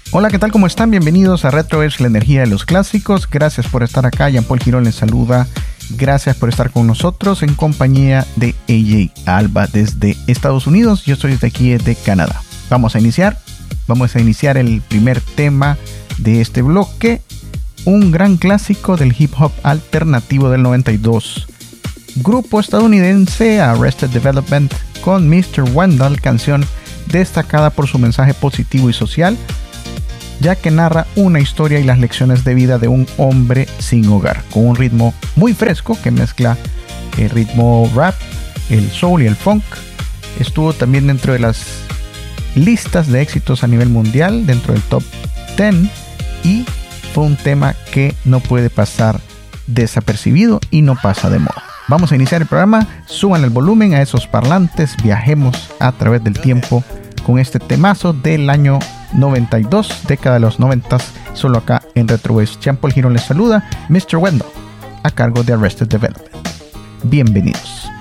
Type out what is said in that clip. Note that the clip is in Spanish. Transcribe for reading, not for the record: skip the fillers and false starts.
Hola, ¿qué tal? ¿Cómo están? Bienvenidos a RetroEdge, la energía de los clásicos. Gracias por estar acá. Jean-Paul Girón les saluda. Gracias por estar con nosotros en compañía de AJ Alba desde Estados Unidos. Yo estoy desde aquí, desde Canadá. Vamos a iniciar el primer tema de este bloque. Un gran clásico del hip hop alternativo del 92. Grupo estadounidense Arrested Development con Mr. Wendell, canción destacada por su mensaje positivo y social, ya que narra una historia y las lecciones de vida de un hombre sin hogar, con un ritmo muy fresco que mezcla el ritmo rap, el soul y el funk. Estuvo también dentro de las listas de éxitos a nivel mundial, dentro del top 10, y fue un tema que no puede pasar desapercibido y no pasa de moda. Vamos a iniciar el programa. Suban el volumen a esos parlantes, viajemos a través del tiempo con este temazo del año 92, década de los 90, solo acá en RetroEdge. Jean-Paul Girón les saluda, Mr. Wendell, a cargo de Arrested Development. Bienvenidos.